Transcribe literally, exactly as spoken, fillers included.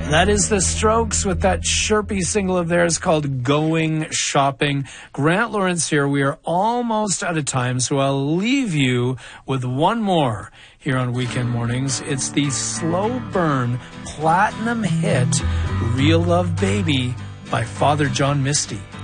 That is the Strokes with that chirpy single of theirs called Going Shopping. Grant Lawrence here. We are almost out of time, so I'll leave you with one more here on Weekend Mornings. It's the slow burn platinum hit, Real Love Baby by Father John Misty.